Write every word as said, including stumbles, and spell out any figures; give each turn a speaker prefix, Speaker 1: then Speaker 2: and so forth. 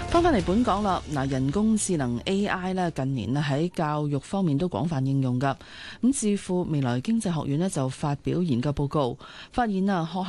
Speaker 1: 翻返嚟本港啦，嗱，人工智能 A I 咧近年咧喺教育方面都廣泛應用噶。咁智庫未來經濟學院咧就發表研究報告，發現啊學